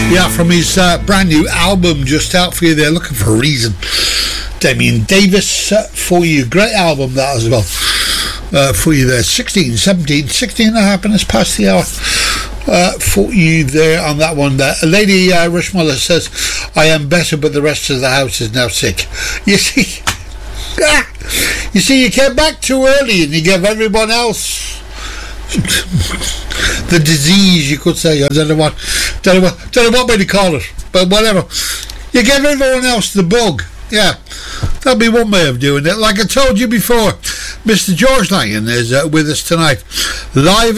Yeah, from his brand new album just out for you there, Looking for a Reason. Damien Davis for you. Great album that as well. For you there. 16 and a half minutes past the hour. For you there on that one there. Lady Rushmuller says, I am better, but the rest of the house is now sick. You see, you came back too early and you gave everyone else the disease, you could say. I don't know what way to call it, but whatever. You gave everyone else the bug. Yeah, that'd be one way of doing it. Like I told you before, Mr. George Lyon is with us tonight, live